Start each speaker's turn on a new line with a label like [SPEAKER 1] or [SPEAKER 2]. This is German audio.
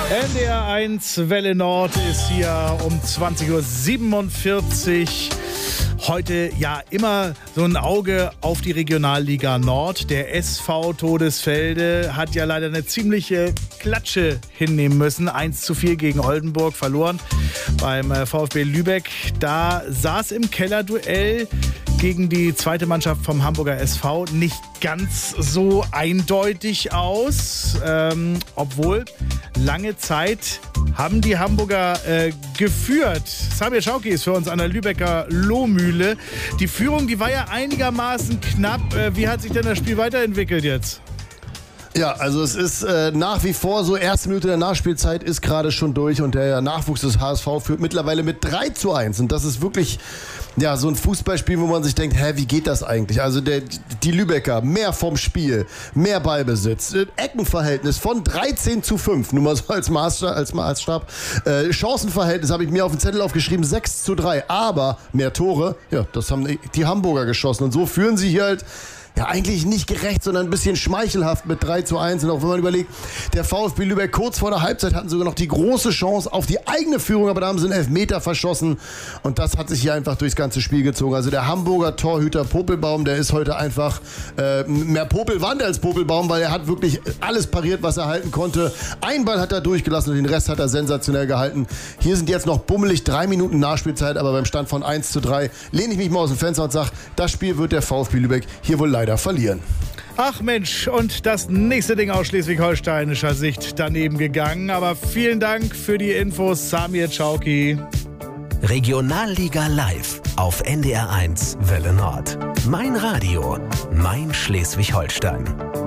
[SPEAKER 1] NDR 1 Welle Nord ist hier um 20.47 Uhr. Heute ja immer so ein Auge auf die Regionalliga Nord. Der SV Todesfelde hat ja leider eine ziemliche Klatsche hinnehmen müssen. 1:4 gegen Oldenburg verloren beim VfB Lübeck. Da sah es im Kellerduell gegen die zweite Mannschaft vom Hamburger SV nicht ganz so eindeutig aus. Obwohl lange Zeit haben die Hamburger geführt. Samir Schauki ist für uns an der Lübecker Lohmühle. Die Führung, die war ja einigermaßen knapp. Wie hat sich denn das Spiel weiterentwickelt jetzt?
[SPEAKER 2] Ja, also es ist nach wie vor so, erste Minute der Nachspielzeit ist gerade schon durch und der Nachwuchs des HSV führt mittlerweile mit 3:1 und das ist wirklich ja so ein Fußballspiel, wo man sich denkt, wie geht das eigentlich? Also die Lübecker, mehr vom Spiel, mehr Ballbesitz, Eckenverhältnis von 13:5, nur mal so als Maßstab. Chancenverhältnis habe ich mir auf den Zettel aufgeschrieben, 6:3, aber mehr Tore, ja, das haben die Hamburger geschossen und so führen sie hier halt ja, eigentlich nicht gerecht, sondern ein bisschen schmeichelhaft mit 3:1. Und auch wenn man überlegt, der VfB Lübeck kurz vor der Halbzeit hatten sogar noch die große Chance auf die eigene Führung, aber da haben sie einen Elfmeter verschossen. Und das hat sich hier einfach durchs ganze Spiel gezogen. Also der Hamburger Torhüter Popelbaum, der ist heute einfach mehr Popelwand als Popelbaum, weil er hat wirklich alles pariert, was er halten konnte. Ein Ball hat er durchgelassen und den Rest hat er sensationell gehalten. Hier sind jetzt noch bummelig 3 Minuten Nachspielzeit, aber beim Stand von 1:3 lehne ich mich mal aus dem Fenster und sage, das Spiel wird der VfB Lübeck hier wohl leider verlieren.
[SPEAKER 1] Ach Mensch, und das nächste Ding aus schleswig-holsteinischer Sicht daneben gegangen. Aber vielen Dank für die Infos, Samir Schauki.
[SPEAKER 3] Regionalliga live auf NDR 1 Welle Nord. Mein Radio, mein Schleswig-Holstein.